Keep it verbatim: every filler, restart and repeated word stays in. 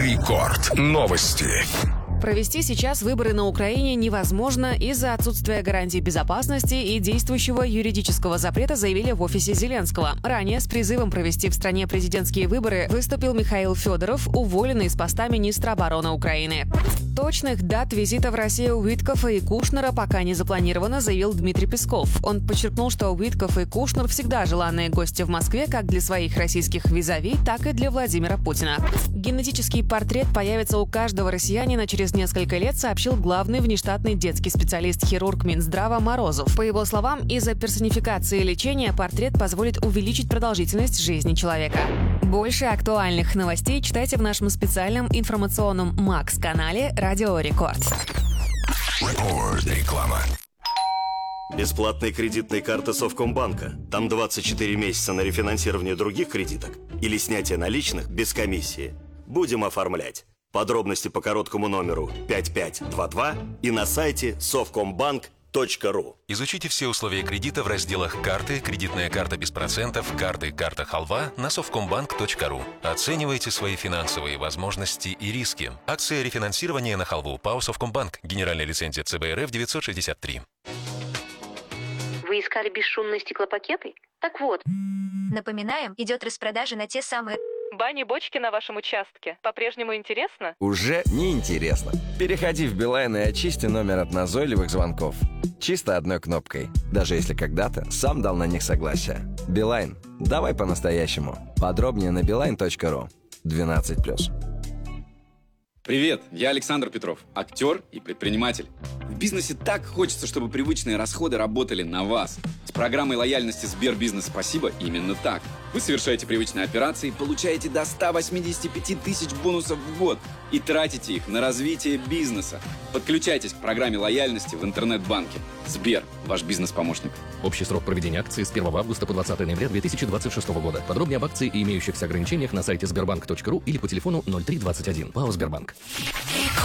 Рекорд. Новости. Провести сейчас выборы на Украине невозможно из-за отсутствия гарантий безопасности и действующего юридического запрета, заявили в офисе Зеленского. Ранее с призывом провести в стране президентские выборы выступил Михаил Федоров, уволенный с поста министра обороны Украины. Точных дат визита в Россию Уиткофа и Кушнера пока не запланировано, заявил Дмитрий Песков. Он подчеркнул, что Уиткоф и Кушнер всегда желанные гости в Москве как для своих российских визави, так и для Владимира Путина. Генетический портрет появится у каждого россиянина через несколько лет, сообщил главный внештатный детский специалист-хирург Минздрава Морозов. По его словам, из-за персонификации лечения портрет позволит увеличить продолжительность жизни человека. Больше актуальных новостей читайте в нашем специальном информационном Макс-канале «Радио Рекорд». Реклама. Бесплатные кредитные карты Совкомбанка. Там двадцать четыре месяца на рефинансирование других кредиток или снятие наличных без комиссии. Будем оформлять. Подробности по короткому номеру пять пять два два и на сайте совкомбанк точка ру. Изучите все условия кредита в разделах «Карты», «Кредитная карта без процентов», «Карты», «Карта халва» на совкомбанк точка ру. Оценивайте свои финансовые возможности и риски. Акция рефинансирования на халву. ПАО «Совкомбанк». Генеральная лицензия ЦБ РФ девятьсот шестьдесят три. Вы искали бесшумные стеклопакеты? Так вот. Напоминаем, идет распродажа на те самые... Бани-бочки на вашем участке. По-прежнему интересно? Уже не интересно. Переходи в Билайн и очисти номер от назойливых звонков. Чисто одной кнопкой. Даже если когда-то сам дал на них согласие. Билайн. Давай по-настоящему. Подробнее на билайн точка ру. двенадцать плюс. Привет, я Александр Петров, актер и предприниматель. В бизнесе так хочется, чтобы привычные расходы работали на вас. С программой лояльности Сбербизнес Спасибо именно так. Вы совершаете привычные операции, получаете до ста восьмидесяти пяти тысяч бонусов в год и тратите их на развитие бизнеса. Подключайтесь к программе лояльности в интернет-банке. Сбер, ваш бизнес-помощник. Общий срок проведения акции с первого августа по двадцатое ноября две тысячи двадцать шестого года. Подробнее об акции и имеющихся ограничениях на сайте сбербанк точка ру или по телефону ноль три двадцать один. ПАО «Сбербанк».